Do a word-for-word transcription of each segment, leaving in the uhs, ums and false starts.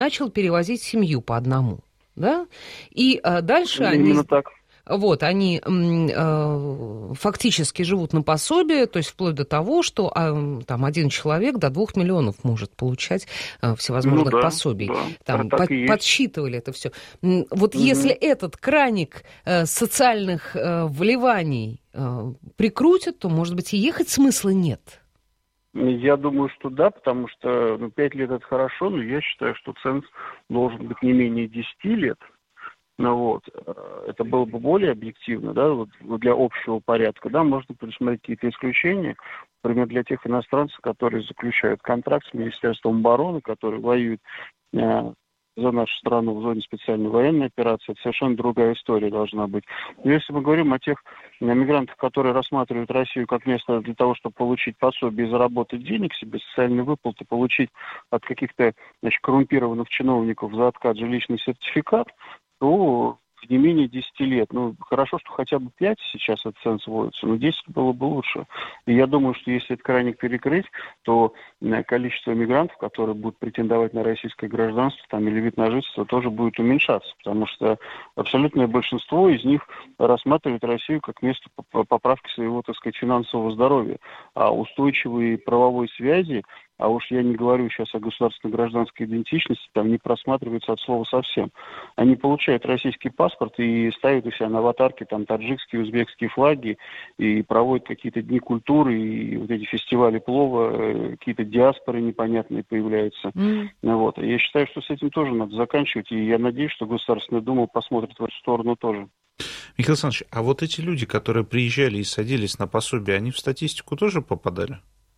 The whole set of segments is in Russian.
начал перевозить семью по одному, да, и а, дальше Именно они... так. Вот, они э, фактически живут на пособие, то есть вплоть до того, что э, там один человек до двух миллионов может получать э, всевозможных ну, да, пособий. Да, там так под, и есть. подсчитывали это все. Вот угу. Если этот краник э, социальных э, вливаний э, прикрутят, то, может быть, и ехать смысла нет. Я думаю, что да, потому что ну, пять лет это хорошо, но я считаю, что ценз должен быть не менее десяти лет. Ну, вот. Это было бы более объективно, да, вот для общего порядка, да, можно предусмотреть какие-то исключения, например, для тех иностранцев, которые заключают контракт с Министерством обороны, которые воюют э, за нашу страну в зоне специальной военной операции, это совершенно другая история должна быть. Но если мы говорим о тех мигрантах, которые рассматривают Россию как место для того, чтобы получить пособие и заработать денег себе, социальные выплаты, получить от каких-то, значит, коррумпированных чиновников за откат жилищный сертификат, то не менее десяти лет. Ну, хорошо, что хотя бы пять сейчас этот ценз вводится, но десять было бы лучше. И я думаю, что если этот краник перекрыть, то количество мигрантов, которые будут претендовать на российское гражданство там, или вид на жительство, тоже будет уменьшаться, потому что абсолютное большинство из них рассматривает Россию как место поправки своего, так сказать, финансового здоровья. А устойчивые правовой связи, а уж я не говорю сейчас о государственной гражданской идентичности, там не просматривается от слова совсем. Они получают российский паспорт и ставят у себя на аватарке там таджикские, узбекские флаги и проводят какие-то дни культуры и вот эти фестивали плова, какие-то диаспоры непонятные появляются. Mm. Вот. Я считаю, что с этим тоже надо заканчивать, и я надеюсь, что Государственная Дума посмотрит в эту сторону тоже. Михаил Александрович, а вот эти люди, которые приезжали и садились на пособие, они в статистику тоже попадали?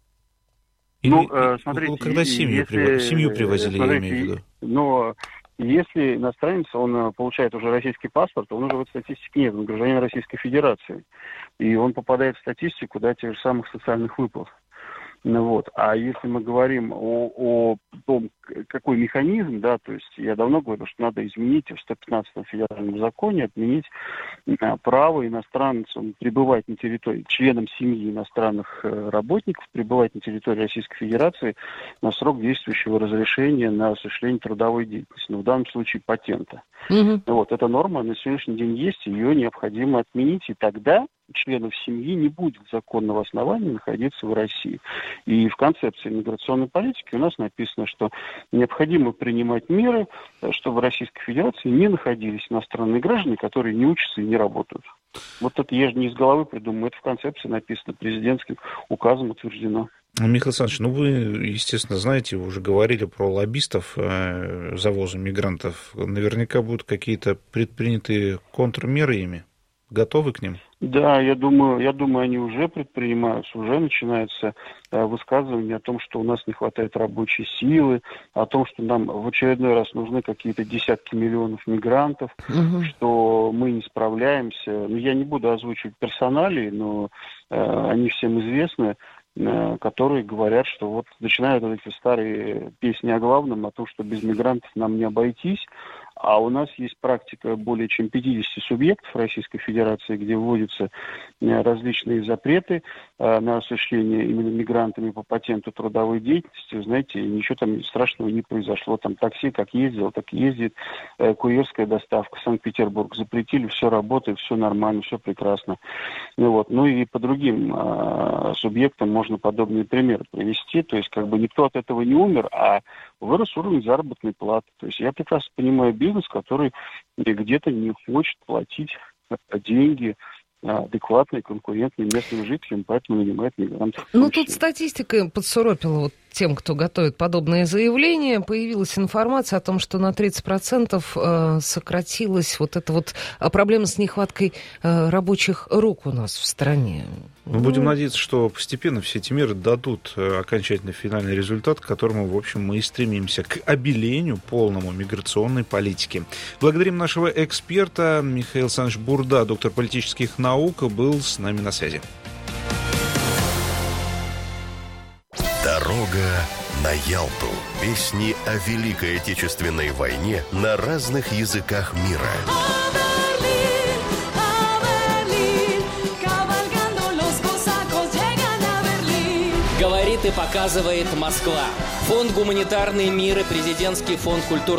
Или, ну, э, смотрите, когда семью, если, прив... семью привозили, смотрите, я имею в виду. Но если иностранец, он получает уже российский паспорт, он уже в этой статистике нет, он гражданин Российской Федерации. И он попадает в статистику, да, тех же самых социальных выплат. Ну, вот. А если мы говорим о, о том, какой механизм, да, то есть я давно говорю, что надо изменить в сто пятнадцатом федеральном законе, отменить а, право иностранцам пребывать на территории, членам семьи иностранных э, работников, пребывать на территории Российской Федерации на срок действующего разрешения на осуществление трудовой деятельности, ну, в данном случае патента. Mm-hmm. Вот, эта норма на сегодняшний день есть, ее необходимо отменить, и тогда членов семьи не будет законного основания находиться в России. И в концепции миграционной политики у нас написано, что необходимо принимать меры, чтобы в Российской Федерации не находились иностранные граждане, которые не учатся и не работают. Вот это я же не из головы придумал, это в концепции написано, президентским указом утверждено. Михаил Александрович, ну вы, естественно, знаете, вы уже говорили про лоббистов э, завоза мигрантов. Наверняка будут какие-то предпринятые контрмеры ими. Готовы к ним? Да, я думаю, я думаю, они уже предпринимаются, уже начинается э, высказывание о том, что у нас не хватает рабочей силы, о том, что нам в очередной раз нужны какие-то десятки миллионов мигрантов, угу. что мы не справляемся. Ну, я не буду озвучивать персоналии, но э, они всем известны, э, которые говорят, что вот начинают вот эти старые песни о главном, о том, что без мигрантов нам не обойтись. А у нас есть практика более чем пятидесяти субъектов Российской Федерации, где вводятся различные запреты на осуществление именно мигрантами по патенту трудовой деятельности. Знаете, ничего там страшного не произошло. Там такси как ездило, так и ездит. Курьерская доставка, Санкт-Петербург запретили, все работает, все нормально, все прекрасно. Ну, вот. Ну и по другим а, субъектам можно подобные примеры привести. То есть как бы никто от этого не умер, а вырос уровень заработной платы. То есть я прекрасно понимаю бизнес, который где-то не хочет платить деньги адекватные, конкурентные местным жителям, поэтому нанимает мигрантов. Ну, тут статистика подсуропила вот тем, кто готовит подобные заявления. Появилась информация о том, что на тридцать процентов сократилась вот эта вот проблема с нехваткой рабочих рук у нас в стране. Мы ну... будем надеяться, что постепенно все эти меры дадут окончательный финальный результат, к которому, в общем, мы и стремимся, к обелению полному миграционной политики. Благодарим нашего эксперта. Михаил Александрович Бурда, доктор политических наук, был с нами на связи. Дорога на Ялту. Песни о Великой Отечественной войне на разных языках мира. Говорит и показывает Москва. Фонд «Гуманитарный мир» и президентский фонд культуры